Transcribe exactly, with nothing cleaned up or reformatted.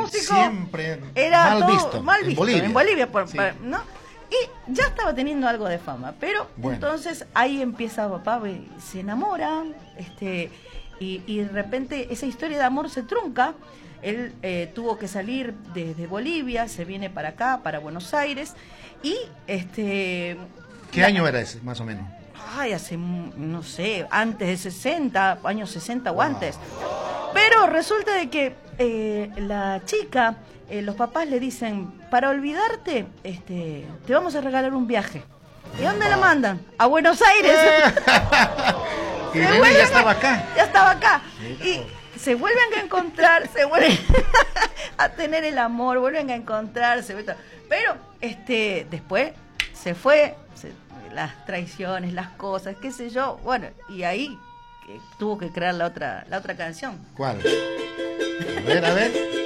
músico siempre era mal todo visto. mal En visto Bolivia. en Bolivia, por- Sí. por- ¿no? Y ya estaba teniendo algo de fama, pero Bueno. entonces ahí empieza papá, ve, se enamora, este, y, y de repente esa historia de amor se trunca. Él eh, tuvo que salir desde Bolivia, se viene para acá, para Buenos Aires, y este... ¿Qué la- año era ese, más o menos? Ay, hace, mm, no sé, antes de sesenta, años sesenta o Wow. antes. Pero resulta de que eh, la chica, eh, los papás le dicen, para olvidarte, este, te vamos a regalar un viaje. ¿Y dónde la mandan? A Buenos Aires. Y Se René vuelven ya a- estaba acá. Ya estaba acá. Mira. Y se vuelven a encontrar, se vuelven a tener el amor, vuelven a encontrarse. Pero este después se fue, se- las traiciones, las cosas, qué sé yo. Bueno, y ahí que tuvo que crear la otra, la otra canción. ¿Cuál? A ver, a ver.